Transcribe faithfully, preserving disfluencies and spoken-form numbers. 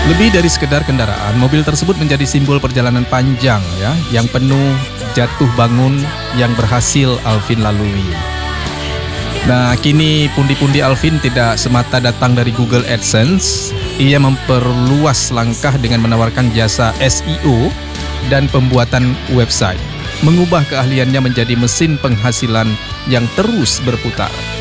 Lebih dari sekedar kendaraan, mobil tersebut menjadi simbol perjalanan panjang ya, yang penuh jatuh bangun yang berhasil Alvin lalui. Nah, kini pundi-pundi Alvin tidak semata datang dari Google AdSense. Ia memperluas langkah dengan menawarkan jasa S E O dan pembuatan website, mengubah keahliannya menjadi mesin penghasilan yang terus berputar.